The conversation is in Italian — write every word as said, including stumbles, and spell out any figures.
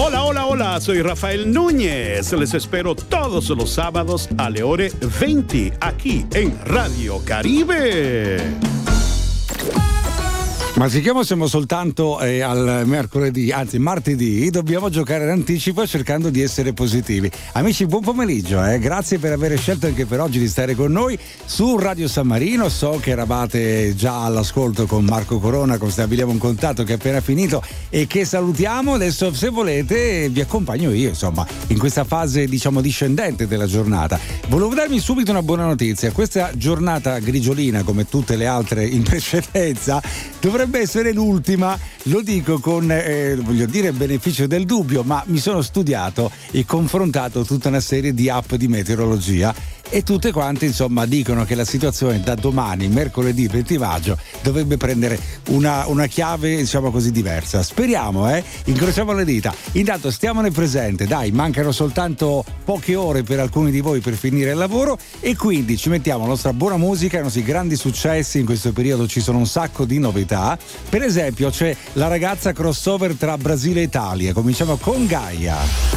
Hola, hola, hola, soy Rafael Núñez. Les espero todos los sábados a le ore venti aquí en Radio Caribe. Ma siccome siamo soltanto eh, al mercoledì, anzi martedì, dobbiamo giocare in anticipo cercando di essere positivi. Amici, buon pomeriggio, eh? Grazie per aver scelto anche per oggi di stare con noi su Radio San Marino. So che eravate già all'ascolto con Marco Corona, con stabiliamo un contatto che è appena finito e che salutiamo. Adesso, se volete, vi accompagno io, insomma, in questa fase, diciamo, discendente della giornata. Volevo darvi subito una buona notizia. Questa giornata grigiolina, come tutte le altre in precedenza, dovrebbe essere l'ultima. Lo dico con eh, voglio dire beneficio del dubbio, ma mi sono studiato e confrontato tutta una serie di app di meteorologia e tutte quante, insomma, dicono che la situazione da domani, mercoledì venti maggio, dovrebbe prendere una, una chiave, diciamo così, diversa. Speriamo, eh? Incrociamo le dita. Intanto stiamo nel presente, dai, mancano soltanto poche ore per alcuni di voi per finire il lavoro e quindi ci mettiamo la nostra buona musica, i nostri grandi successi. In questo periodo ci sono un sacco di novità. Per esempio c'è la ragazza crossover tra Brasile e Italia. Cominciamo con Gaia.